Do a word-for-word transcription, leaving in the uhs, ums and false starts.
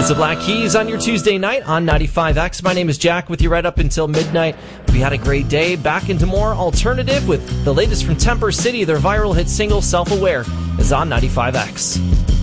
It's the Black Keys on your Tuesday night on ninety-five X. My name is Jack with you right up until midnight. We had a great day. Back into more alternative with the latest from Temper City. Their viral hit single, Self-Aware, is on ninety-five X.